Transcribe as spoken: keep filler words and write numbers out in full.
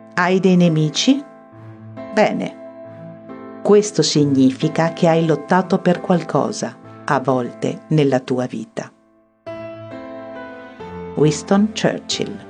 Hai dei nemici? Bene. Questo significa che hai lottato per qualcosa, a volte, nella tua vita. Winston Churchill.